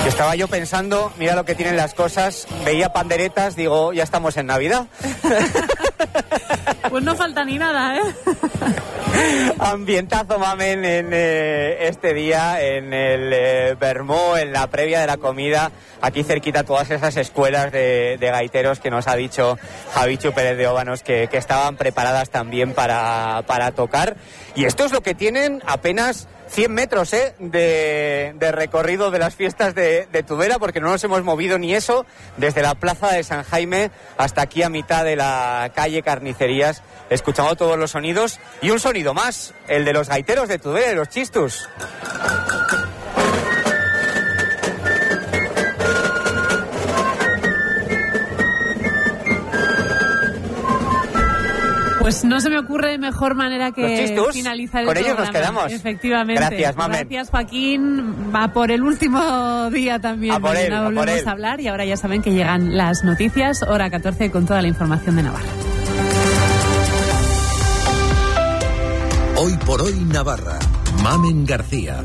Estaba yo pensando, mira lo que tienen las cosas, veía panderetas, digo, ya estamos en Navidad. Pues no falta ni nada, ¿eh? Ambientazo, mamen, en este día, en el Vermú, en la previa de la comida, aquí cerquita todas esas escuelas de gaiteros que nos ha dicho Javichu Pérez de Óbanos que estaban preparadas también para tocar. Y esto es lo que tienen apenas 100 metros de recorrido de las fiestas de Tudela, porque no nos hemos movido ni eso desde la plaza de San Jaime hasta aquí a mitad de la calle Carnicerías, escuchando todos los sonidos y un sonido más, el de los gaiteros de Tudela, de los chistus. Pues no se me ocurre mejor manera que finalizar el programa. Con ellos nos quedamos. Efectivamente. Gracias, mamen. Gracias, Joaquín. Va por el último día también. A por él, no volvemos a hablar y ahora ya saben que llegan las noticias, hora 14 con toda la información de Navarra. Hoy por hoy Navarra. Mamen García.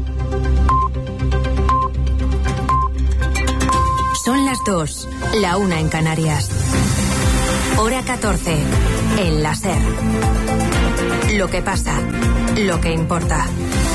Son las 2, la 1 en Canarias. Hora 14, en la SER. Lo que pasa, lo que importa.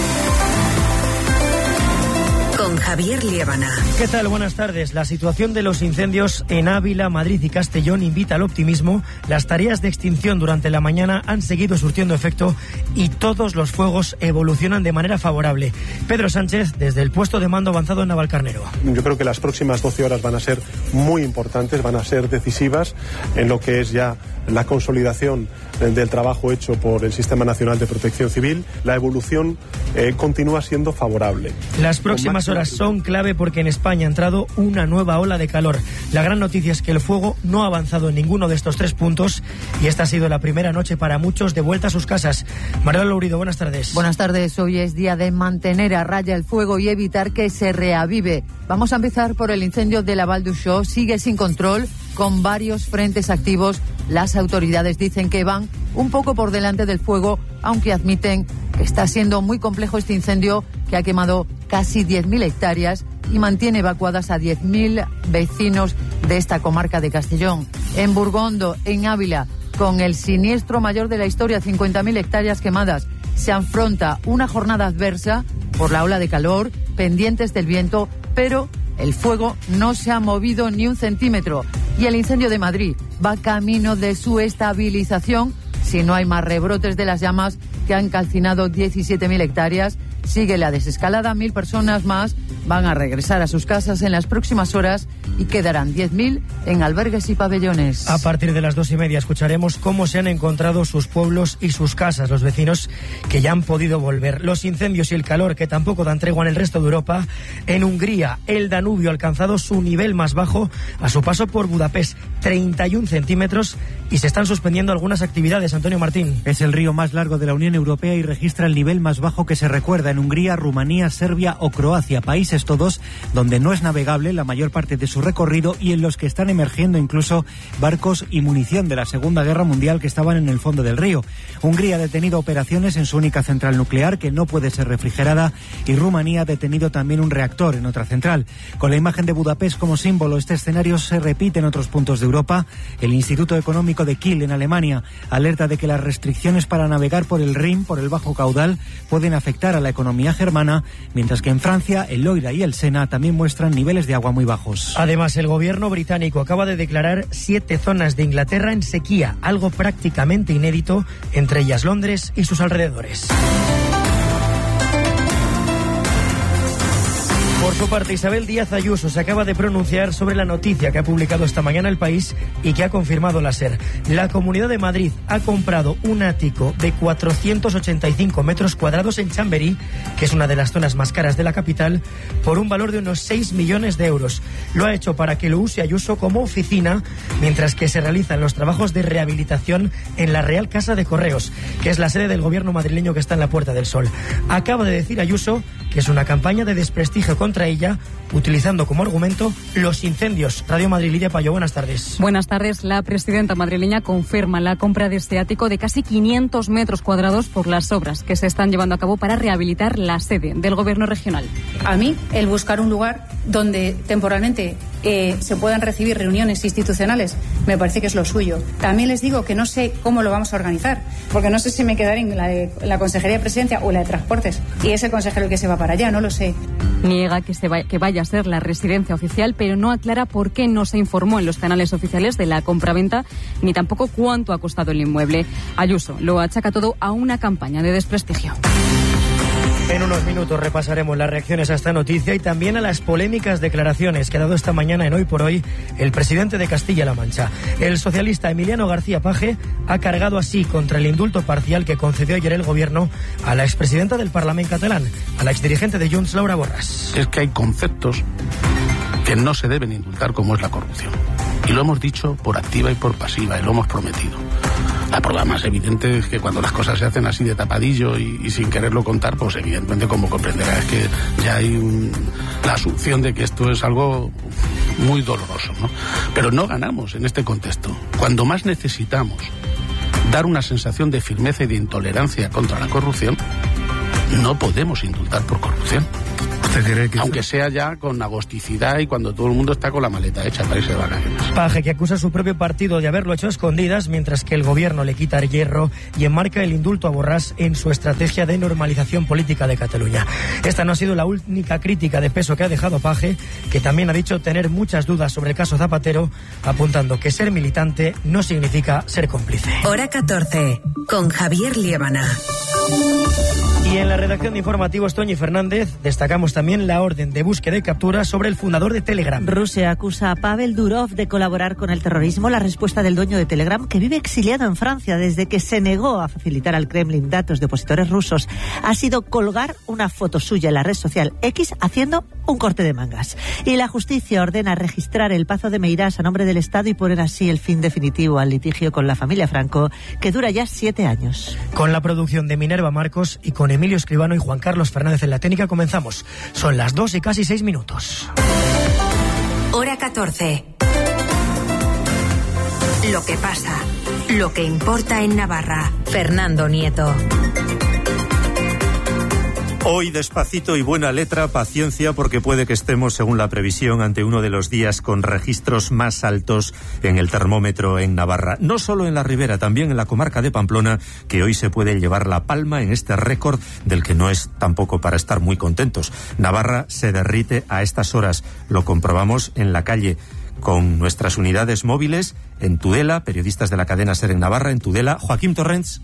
Con Javier Liébana. ¿Qué tal? Buenas tardes. La situación de los incendios en Ávila, Madrid y Castellón invita al optimismo. Las tareas de extinción durante la mañana han seguido surtiendo efecto y todos los fuegos evolucionan de manera favorable. Pedro Sánchez, desde el puesto de mando avanzado en Navalcarnero. Yo creo que las próximas 12 horas van a ser muy importantes, van a ser decisivas en lo que es ya la consolidación del trabajo hecho por el Sistema Nacional de Protección Civil. La evolución continúa siendo favorable. Las próximas horas son clave porque en España ha entrado una nueva ola de calor. La gran noticia es que el fuego no ha avanzado en ninguno de estos 3 puntos y esta ha sido la primera noche para muchos de vuelta a sus casas. María Lourido, buenas tardes. Buenas tardes. Hoy es día de mantener a raya el fuego y evitar que se reavive. Vamos a empezar por el incendio de la Val d'Uixó. Sigue sin control, con varios frentes activos. Las autoridades dicen que van un poco por delante del fuego, aunque admiten que está siendo muy complejo este incendio que ha quemado casi 10.000 hectáreas y mantiene evacuadas a 10.000 vecinos de esta comarca de Castellón. En Burgondo, en Ávila, con el siniestro mayor de la historia, 50.000 hectáreas quemadas, se afronta una jornada adversa por la ola de calor, pendientes del viento, pero el fuego no se ha movido ni un centímetro. Y el incendio de Madrid va camino de su estabilización si no hay más rebrotes de las llamas que han calcinado 17.000 hectáreas. Sigue la desescalada, 1.000 personas más van a regresar a sus casas en las próximas horas y quedarán 10.000 en albergues y pabellones. A partir de las 2:30 escucharemos cómo se han encontrado sus pueblos y sus casas, los vecinos que ya han podido volver. Los incendios y el calor que tampoco dan tregua en el resto de Europa. En Hungría, el Danubio ha alcanzado su nivel más bajo a su paso por Budapest, 31 centímetros, y se están suspendiendo algunas actividades. Antonio Martín. Es el río más largo de la Unión Europea y registra el nivel más bajo que se recuerda en Hungría, Rumanía, Serbia o Croacia, países todos donde no es navegable la mayor parte de su recorrido y en los que están emergiendo incluso barcos y munición de la Segunda Guerra Mundial que estaban en el fondo del río. Hungría ha detenido operaciones en su única central nuclear que no puede ser refrigerada y Rumanía ha detenido también un reactor en otra central. Con la imagen de Budapest como símbolo, este escenario se repite en otros puntos de Europa. El Instituto Económico de Kiel en Alemania alerta de que las restricciones para navegar por el Rin, por el bajo caudal, pueden afectar a la economía germana, mientras que en Francia el Loira y el Sena también muestran niveles de agua muy bajos. Además, el gobierno británico acaba de declarar 7 zonas de Inglaterra en sequía, algo prácticamente inédito, entre ellas Londres y sus alrededores. Por su parte, Isabel Díaz Ayuso se acaba de pronunciar sobre la noticia que ha publicado esta mañana El País y que ha confirmado la SER. La Comunidad de Madrid ha comprado un ático de 485 metros cuadrados en Chamberí, que es una de las zonas más caras de la capital, por un valor de unos 6 millones de euros. Lo ha hecho para que lo use Ayuso como oficina, mientras que se realizan los trabajos de rehabilitación en la Real Casa de Correos, que es la sede del gobierno madrileño que está en la Puerta del Sol. Acaba de decir Ayuso que es una campaña de desprestigio contra contra ella, utilizando como argumento los incendios. Radio Madrid, Lidia Payo, buenas tardes. Buenas tardes. La presidenta madrileña confirma la compra de este ático de casi 500 metros cuadrados por las obras que se están llevando a cabo para rehabilitar la sede del Gobierno regional. A mí, el buscar un lugar donde temporalmente se puedan recibir reuniones institucionales me parece que es lo suyo. También les digo que no sé cómo lo vamos a organizar, porque no sé si me quedaré en la Consejería de Presidencia o la de Transportes, y es el consejero el que se va para allá, no lo sé. Niega que vaya a ser la residencia oficial, pero no aclara por qué no se informó en los canales oficiales de la compraventa, ni tampoco cuánto ha costado el inmueble. Ayuso lo achaca todo a una campaña de desprestigio. En unos minutos repasaremos las reacciones a esta noticia y también a las polémicas declaraciones que ha dado esta mañana en Hoy por Hoy el presidente de Castilla-La Mancha. El socialista Emiliano García Paje ha cargado así contra el indulto parcial que concedió ayer el Gobierno a la expresidenta del Parlamento catalán, a la exdirigente de Junts, Laura Borràs. Es que hay conceptos que no se deben indultar, como es la corrupción. Y lo hemos dicho por activa y por pasiva, y lo hemos prometido. La prueba más evidente es que cuando las cosas se hacen así de tapadillo y sin quererlo contar, pues evidentemente, como comprenderás, que ya hay la asunción de que esto es algo muy doloroso, ¿no? Pero no ganamos en este contexto. Cuando más necesitamos dar una sensación de firmeza y de intolerancia contra la corrupción, no podemos indultar por corrupción. Aunque sea ya con agosticidad y cuando todo el mundo está con la maleta hecha para irse de vacaciones. Paje, que acusa a su propio partido de haberlo hecho a escondidas, mientras que el Gobierno le quita el hierro y enmarca el indulto a Borràs en su estrategia de normalización política de Cataluña. Esta no ha sido la única crítica de peso que ha dejado Paje, que también ha dicho tener muchas dudas sobre el caso Zapatero, apuntando que ser militante no significa ser cómplice. Hora 14, con Javier Liébana. Y en la redacción de informativos, Toñi Fernández, destacamos también la orden de búsqueda y captura sobre el fundador de Telegram. Rusia acusa a Pavel Durov de colaborar con el terrorismo. La respuesta del dueño de Telegram, que vive exiliado en Francia desde que se negó a facilitar al Kremlin datos de opositores rusos, ha sido colgar una foto suya en la red social X haciendo un corte de mangas. Y la justicia ordena registrar el Pazo de Meirás a nombre del Estado y poner así el fin definitivo al litigio con la familia Franco, que dura ya 7 años. Con la producción de Minerva Marcos y con Emilio Escribano y Juan Carlos Fernández en la técnica comenzamos. Son las 2 y casi 6 minutos. Hora 14. Lo que pasa, lo que importa en Navarra. Fernando Nieto. Hoy despacito y buena letra, paciencia, porque puede que estemos, según la previsión, ante uno de los días con registros más altos en el termómetro en Navarra. No solo en la Ribera, también en la comarca de Pamplona, que hoy se puede llevar la palma en este récord del que no es tampoco para estar muy contentos. Navarra se derrite a estas horas, lo comprobamos en la calle con nuestras unidades móviles en Tudela, periodistas de la cadena SER en Navarra, en Tudela. Joaquín Torrents.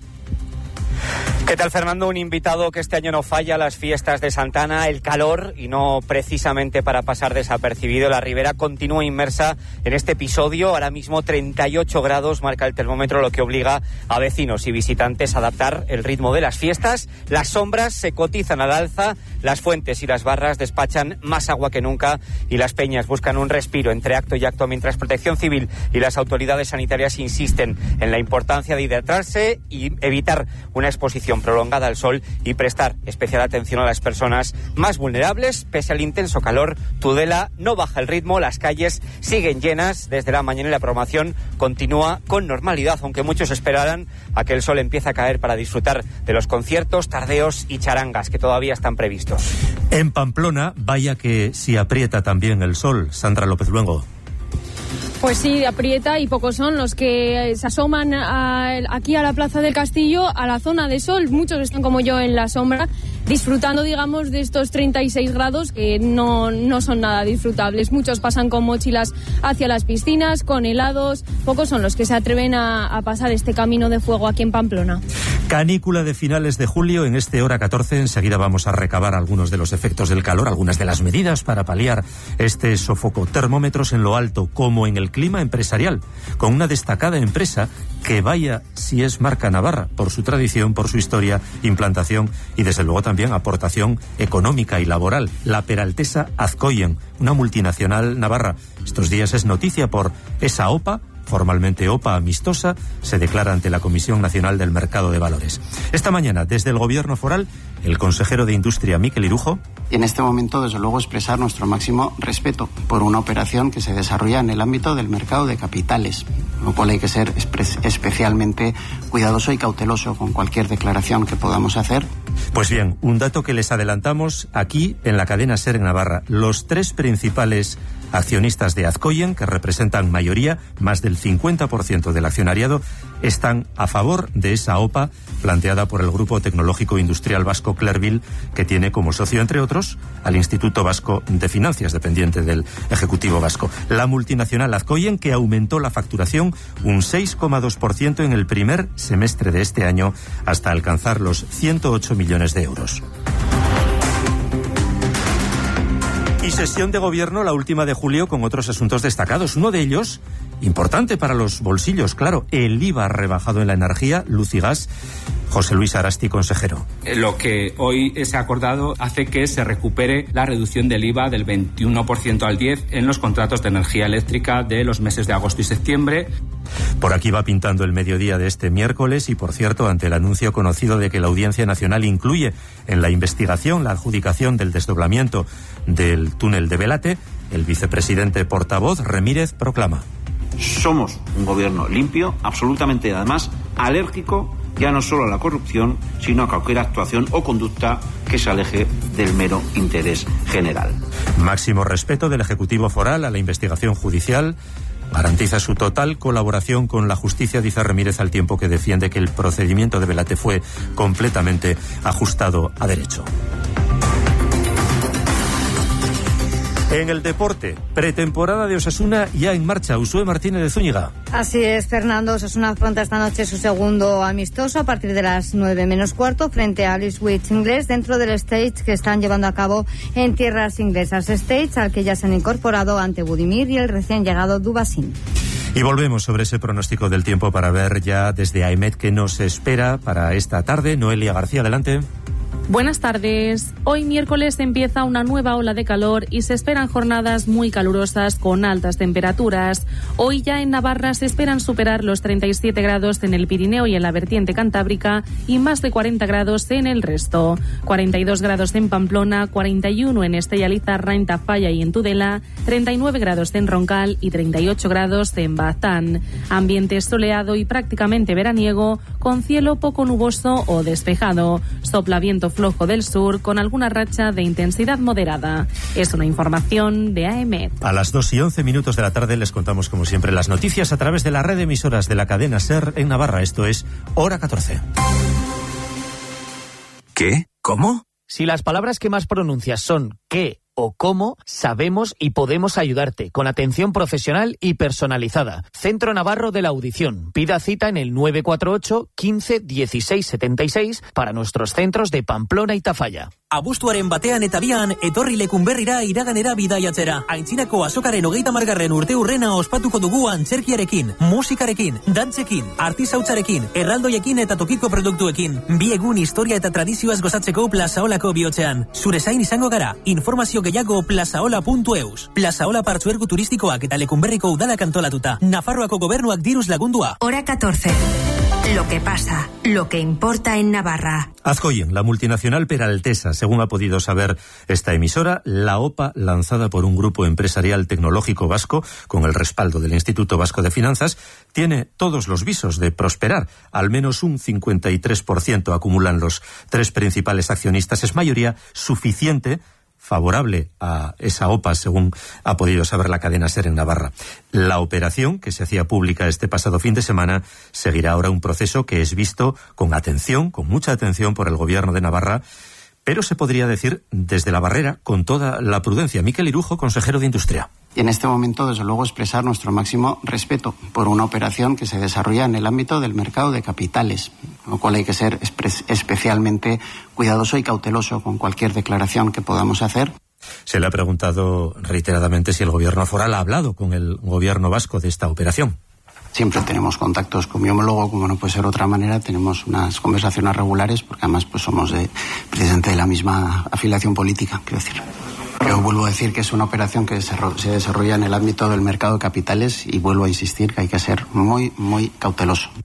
¿Qué tal, Fernando? Un invitado que este año no falla, las fiestas de Santana, el calor, y no precisamente para pasar desapercibido. La Ribera continúa inmersa en este episodio. Ahora mismo 38 grados marca el termómetro, lo que obliga a vecinos y visitantes a adaptar el ritmo de las fiestas. Las sombras se cotizan al alza, las fuentes y las barras despachan más agua que nunca y las peñas buscan un respiro entre acto y acto, mientras Protección Civil y las autoridades sanitarias insisten en la importancia de hidratarse y evitar una exposición prolongada al sol y prestar especial atención a las personas más vulnerables. Pese al intenso calor, Tudela no baja el ritmo, las calles siguen llenas desde la mañana y la programación continúa con normalidad, aunque muchos esperarán a que el sol empiece a caer para disfrutar de los conciertos, tardeos y charangas que todavía están previstos. En Pamplona, vaya que si aprieta también el sol. Sandra López Luengo. Pues sí, aprieta, y pocos son los que se asoman aquí a la Plaza del Castillo, a la zona de sol. Muchos están como yo en la sombra, disfrutando, digamos, de estos 36 grados que no son nada disfrutables. Muchos pasan con mochilas hacia las piscinas, con helados. Pocos son los que se atreven a pasar este camino de fuego aquí en Pamplona. Canícula de finales de julio en este Hora 14. Enseguida vamos a recabar algunos de los efectos del calor, algunas de las medidas para paliar este sofoco. Termómetros en lo alto, como en el clima empresarial, con una destacada empresa que vaya si es marca Navarra, por su tradición, por su historia, implantación y desde luego también aportación económica y laboral. La peraltesa Azcoyen, una multinacional navarra. Estos días es noticia por esa OPA, formalmente OPA amistosa, se declara ante la Comisión Nacional del Mercado de Valores. Esta mañana, desde el Gobierno foral, el consejero de Industria, Miquel Irujo, Y en este momento, desde luego, expresar nuestro máximo respeto por una operación que se desarrolla en el ámbito del mercado de capitales, lo cual hay que ser especialmente cuidadoso y cauteloso con cualquier declaración que podamos hacer. Pues bien, un dato que les adelantamos aquí en la cadena SER en Navarra. Los 3 principales accionistas de Azcoyen, que representan mayoría, más del 50% del accionariado, están a favor de esa OPA planteada por el Grupo Tecnológico Industrial Vasco Clerville, que tiene como socio, entre otros, al Instituto Vasco de Finanzas, dependiente del Ejecutivo Vasco. La multinacional Azcoyen, que aumentó la facturación un 6,2% en el primer semestre de este año, hasta alcanzar los 108 millones de euros. Y sesión de gobierno, la última de julio, con otros asuntos destacados. Uno de ellos, importante para los bolsillos, claro, el IVA rebajado en la energía, luz y gas. José Luis Arasti, consejero. Lo que hoy se ha acordado hace que se recupere la reducción del IVA del 21% al 10% en los contratos de energía eléctrica de los meses de agosto y septiembre. Por aquí va pintando el mediodía de este miércoles y, por cierto, ante el anuncio conocido de que la Audiencia Nacional incluye en la investigación la adjudicación del desdoblamiento del túnel de Belate, el vicepresidente portavoz Remírez proclama: somos un gobierno limpio, absolutamente, además, alérgico ya no solo a la corrupción, sino a cualquier actuación o conducta que se aleje del mero interés general. Máximo respeto del Ejecutivo Foral a la investigación judicial. Garantiza su total colaboración con la justicia, dice Remírez, al tiempo que defiende que el procedimiento de Belate fue completamente ajustado a derecho. En el deporte, pretemporada de Osasuna ya en marcha. Usué Martínez de Zúñiga. Así es, Fernando. Osasuna afronta esta noche su segundo amistoso a partir de las 9:15 frente a Ipswich inglés dentro del stage que están llevando a cabo en tierras inglesas. Stage al que ya se han incorporado ante Budimir y el recién llegado Dubasín. Y volvemos sobre ese pronóstico del tiempo para ver ya desde AEMET qué nos espera para esta tarde. Noelia García, adelante. Buenas tardes. Hoy miércoles empieza una nueva ola de calor y se esperan jornadas muy calurosas con altas temperaturas. Hoy ya en Navarra se esperan superar los 37 grados en el Pirineo y en la vertiente cantábrica y más de 40 grados en el resto. 42 grados en Pamplona, 41 en Estella Lizarra, en Tafalla y en Tudela, 39 grados en Roncal y 38 grados en Baztán. Ambiente soleado y prácticamente veraniego con cielo poco nuboso o despejado. Sopla viento flojo del sur con alguna racha de intensidad moderada. Es una información de AEMET. A las 2:11 de la tarde les contamos, como siempre, las noticias a través de la red de emisoras de la cadena SER en Navarra. Esto es Hora 14. ¿Qué? ¿Cómo? Si las palabras que más pronuncias son qué o cómo, sabemos y podemos ayudarte con atención profesional y personalizada. Centro Navarro de la Audición. Pida cita en el 948 15 16 76 para nuestros centros de Pamplona y Tafalla. Abuztuaren batean eta bian, etorri lekunberrira iraganera bidaiatzera. Aintzinako azokaren 30. urteurrena ospatuko dugu antzerkiarekin, musikarekin, dantzekin, artisautzarekin, erraldoiekin eta tokiko produktuekin. Bi egun historia eta tradizioaz gozatzeko Plazaolako bihotzean. Zure zain izango gara. Informazio gehiago plazaola.eus. Plazaola partzuergu turistikoak eta lekunberriko udalak antolatuta. Nafarroako gobernuak diruz lagundua. Hora 14. Lo que pasa, lo que importa en Navarra. Azcoyen, la multinacional peraltesa, según ha podido saber esta emisora, la OPA lanzada por un grupo empresarial tecnológico vasco con el respaldo del Instituto Vasco de Finanzas, tiene todos los visos de prosperar. Al menos un 53% acumulan los 3 principales accionistas. Es mayoría suficiente favorable a esa OPA, según ha podido saber la cadena SER en Navarra. La operación, que se hacía pública este pasado fin de semana, seguirá ahora un proceso que es visto con atención, con mucha atención por el Gobierno de Navarra, pero se podría decir desde la barrera con toda la prudencia. Miquel Irujo, consejero de Industria. Y en este momento, desde luego, expresar nuestro máximo respeto por una operación que se desarrolla en el ámbito del mercado de capitales, con lo cual hay que ser especialmente cuidadoso y cauteloso con cualquier declaración que podamos hacer. Se le ha preguntado reiteradamente si el Gobierno foral ha hablado con el Gobierno vasco de esta operación. Siempre tenemos contactos con mi homólogo, como no puede ser de otra manera. Tenemos unas conversaciones regulares, porque además pues somos precisamente de la misma afiliación política, quiero decir. Yo vuelvo a decir que es una operación que se desarrolla en el ámbito del mercado de capitales y vuelvo a insistir que hay que ser muy, muy cauteloso.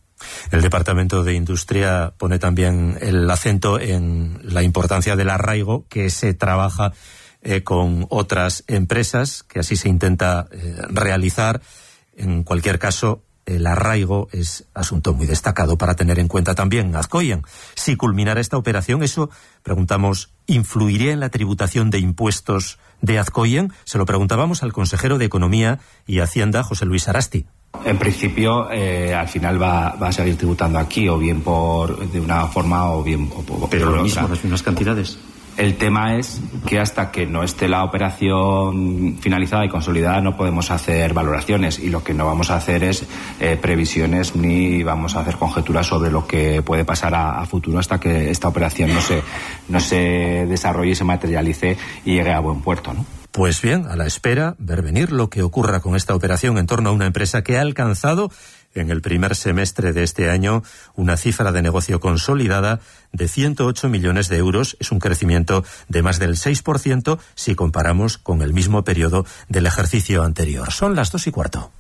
El Departamento de Industria pone también el acento en la importancia del arraigo que se trabaja con otras empresas, que así se intenta realizar. En cualquier caso, el arraigo es asunto muy destacado para tener en cuenta también. Azcoian, si culminara esta operación, eso, preguntamos, ¿influiría en la tributación de impuestos de Azcoian? Se lo preguntábamos al consejero de Economía y Hacienda, José Luis Arasti. En principio, al final va a seguir tributando aquí, o bien de una forma o bien pero lo mismo, las mismas cantidades. El tema es que hasta que no esté la operación finalizada y consolidada no podemos hacer valoraciones, y lo que no vamos a hacer es previsiones ni vamos a hacer conjeturas sobre lo que puede pasar a futuro hasta que esta operación no se desarrolle, se materialice y llegue a buen puerto, ¿no? Pues bien, a la espera, ver venir lo que ocurra con esta operación en torno a una empresa que ha alcanzado en el primer semestre de este año una cifra de negocio consolidada de 108 millones de euros. Es un crecimiento de más del 6% si comparamos con el mismo periodo del ejercicio anterior. Son las 2:15.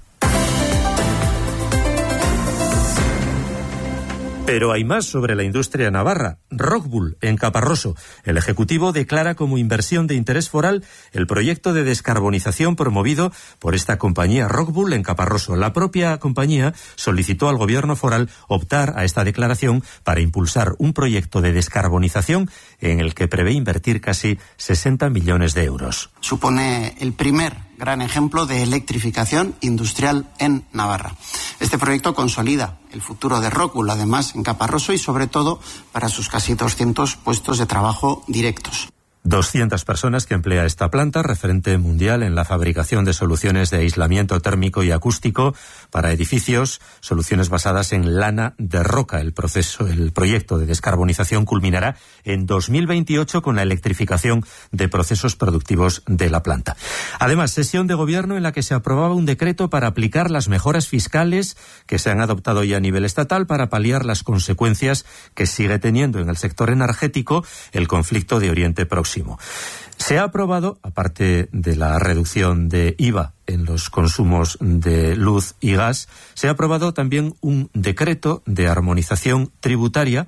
Pero hay más sobre la industria navarra. Rockwool, en Caparroso. El Ejecutivo declara como inversión de interés foral el proyecto de descarbonización promovido por esta compañía Rockwool en Caparroso. La propia compañía solicitó al Gobierno foral optar a esta declaración para impulsar un proyecto de descarbonización en el que prevé invertir casi 60 millones de euros. Supone el primer gran ejemplo de electrificación industrial en Navarra. Este proyecto consolida el futuro de Rockwool, además en Caparroso, y sobre todo para sus casi 200 puestos de trabajo directos. 200 personas que emplea esta planta, referente mundial en la fabricación de soluciones de aislamiento térmico y acústico para edificios, soluciones basadas en lana de roca. El proyecto de descarbonización culminará en 2028 con la electrificación de procesos productivos de la planta. Además, sesión de gobierno en la que se aprobaba un decreto para aplicar las mejoras fiscales que se han adoptado ya a nivel estatal para paliar las consecuencias que sigue teniendo en el sector energético el conflicto de Oriente Próximo. Se ha aprobado, aparte de la reducción de IVA en los consumos de luz y gas, se ha aprobado también un decreto de armonización tributaria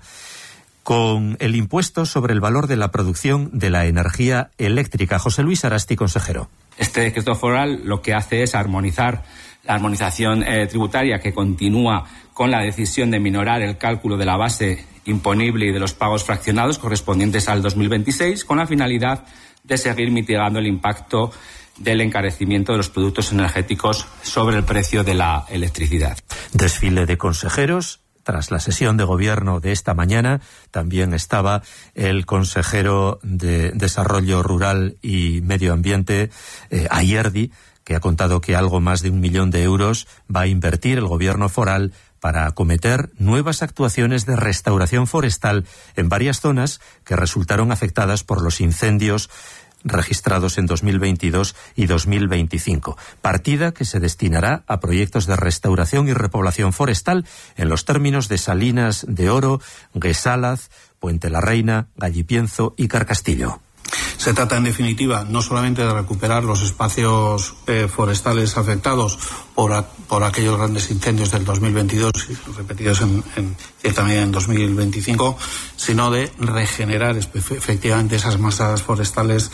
con el impuesto sobre el valor de la producción de la energía eléctrica. José Luis Arasti, consejero. Este decreto foral lo que hace es armonizar la armonización tributaria, que continúa con la decisión de minorar el cálculo de la base imponible y de los pagos fraccionados correspondientes al 2026, con la finalidad de seguir mitigando el impacto del encarecimiento de los productos energéticos sobre el precio de la electricidad. Desfile de consejeros. Tras la sesión de gobierno de esta mañana, también estaba el consejero de Desarrollo Rural y Medio Ambiente, Ayerdi, que ha contado que algo más de 1 millón de euros va a invertir el gobierno foral para acometer nuevas actuaciones de restauración forestal en varias zonas que resultaron afectadas por los incendios registrados en 2022 y 2025. Partida que se destinará a proyectos de restauración y repoblación forestal en los términos de Salinas de Oro, Guesalaz, Puente la Reina, Gallipienzo y Carcastillo. Se trata, en definitiva, no solamente de recuperar los espacios forestales afectados por aquellos grandes incendios del 2022 y repetidos en cierta medida en 2025, sino de regenerar efectivamente esas masas forestales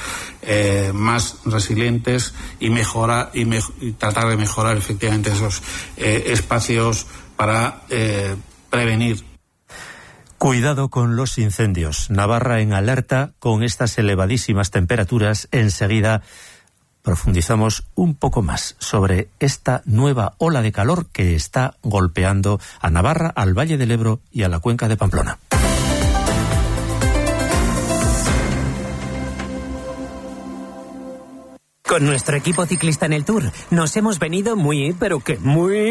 más resilientes y tratar de mejorar efectivamente esos espacios para prevenir. Cuidado con los incendios. Navarra en alerta con estas elevadísimas temperaturas. Enseguida profundizamos un poco más sobre esta nueva ola de calor que está golpeando a Navarra, al Valle del Ebro y a la cuenca de Pamplona. Con nuestro equipo ciclista en el Tour nos hemos venido muy, pero que muy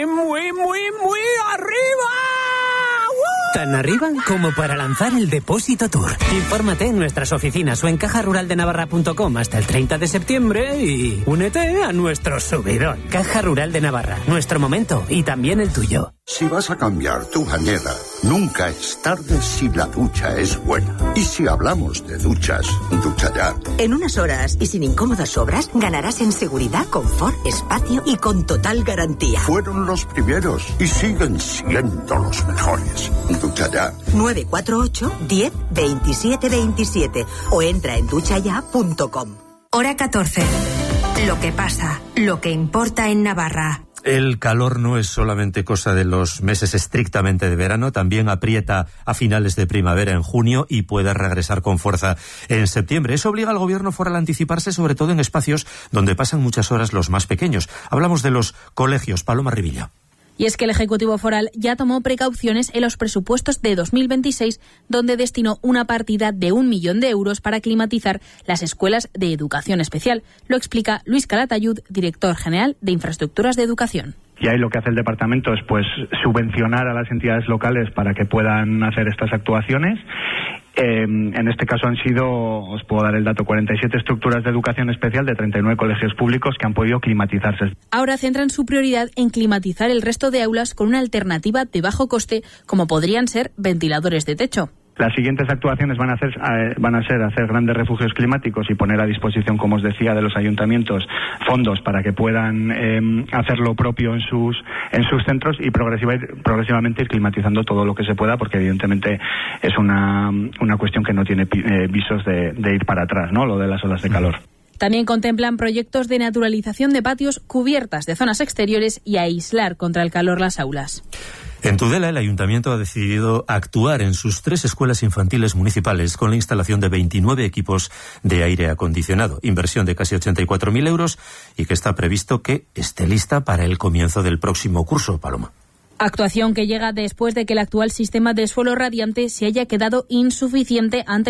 arriba. Tan arriba como para lanzar el Depósito Tour. Infórmate en nuestras oficinas o en cajaruraldenavarra.com hasta el 30 de septiembre y únete a nuestro subidón. Caja Rural de Navarra, nuestro momento y también el tuyo. Si vas a cambiar tu bañera, nunca es tarde si la ducha es buena. Y si hablamos de duchas, Ducha Ya. En unas horas y sin incómodas obras, ganarás en seguridad, confort, espacio y con total garantía. Fueron los primeros y siguen siendo los mejores. Ducha Ya. 948 10 27 27 o entra en duchaya.com. Hora 14. Lo que pasa, lo que importa en Navarra. El calor no es solamente cosa de los meses estrictamente de verano, también aprieta a finales de primavera en junio y puede regresar con fuerza en septiembre. Eso obliga al gobierno foral a anticiparse, sobre todo en espacios donde pasan muchas horas los más pequeños. Hablamos de los colegios. Paloma Rivilla. Y es que el Ejecutivo Foral ya tomó precauciones en los presupuestos de 2026, donde destinó una partida de 1 millón de euros para climatizar las escuelas de educación especial. Lo explica Luis Calatayud, director general de Infraestructuras de Educación. Y ahí lo que hace el departamento es pues subvencionar a las entidades locales para que puedan hacer estas actuaciones. En este caso han sido, os puedo dar el dato, 47 estructuras de educación especial de 39 colegios públicos que han podido climatizarse. Ahora centran su prioridad en climatizar el resto de aulas con una alternativa de bajo coste, como podrían ser ventiladores de techo. Las siguientes actuaciones van a ser hacer grandes refugios climáticos y poner a disposición, como os decía, de los ayuntamientos fondos para que puedan hacer lo propio en sus centros y progresivamente ir climatizando todo lo que se pueda, porque evidentemente es una cuestión que no tiene visos de ir para atrás, ¿no? Lo de las olas de calor. También contemplan proyectos de naturalización de patios, cubiertas de zonas exteriores y aislar contra el calor las aulas. En Tudela, el ayuntamiento ha decidido actuar en sus 3 escuelas infantiles municipales con la instalación de 29 equipos de aire acondicionado, inversión de casi 84.000 euros y que está previsto que esté lista para el comienzo del próximo curso. Paloma. Actuación que llega después de que el actual sistema de suelo radiante se haya quedado insuficiente ante